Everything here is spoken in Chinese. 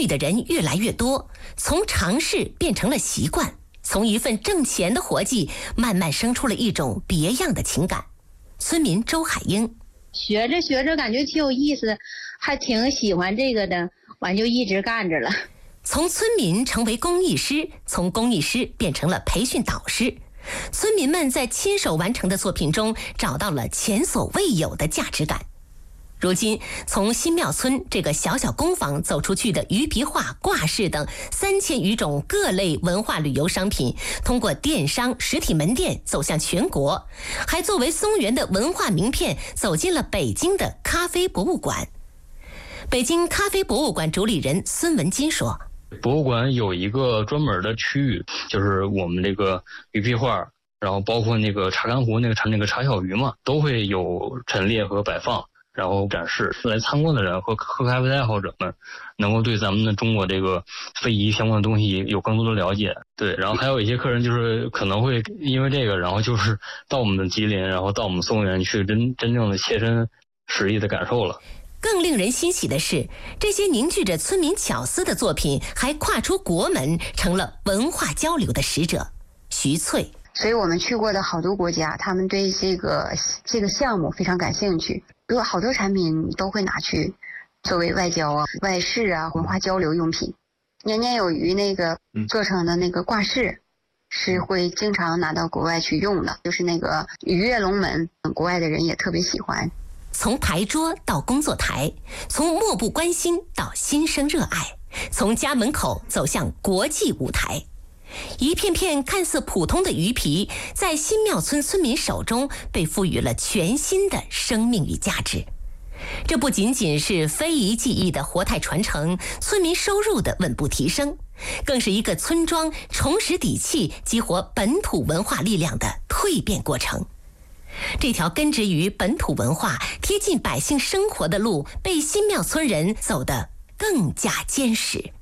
与的人越来越多，从尝试变成了习惯，从一份挣钱的活计慢慢生出了一种别样的情感。村民周海英： 学着学着感觉挺有意思，还挺喜欢这个的，完就一直干着了。 从村民成为工艺师，从工艺师变成了培训导师。村民们在亲手完成的作品中找到了前所未有的价值感。如今，从新庙村这个小小工坊走出去的鱼皮画、挂饰等3000余种各类文化旅游商品，通过电商实体门店走向全国，还作为松原的文化名片走进了北京的咖啡博物馆。北京咖啡博物馆主理人孙文金说： 博物馆有一个专门的区域，就是我们这个鱼皮画，然后包括那个茶干湖那个茶小鱼嘛，都会有陈列和摆放，然后展示。来参观的人和喝咖啡的爱好者们能够对咱们的中国这个非遗相关的东西有更多的了解。对，然后还有一些客人就是可能会因为这个，然后就是到我们的吉林，然后到我们松原去真正的切身实意的感受了。 更令人欣喜的是，这些凝聚着村民巧思的作品还跨出国门，成了文化交流的使者。徐翠： 所以我们去过的好多国家，他们对这个项目非常感兴趣，有好多产品都会拿去作为外交啊、外事啊、文化交流用品。年年有余那个做成的那个挂饰是会经常拿到国外去用的，就是那个鱼跃龙门，国外的人也特别喜欢。 从牌桌到工作台，从漠不关心到心生热爱，从家门口走向国际舞台。一片片看似普通的鱼皮，在新庙村村民手中被赋予了全新的生命与价值。这不仅仅是非遗技艺的活态传承，村民收入的稳步提升，更是一个村庄重拾底气、激活本土文化力量的蜕变过程。这条根植于本土文化、贴近百姓生活的路，被新庙村人走得更加坚实。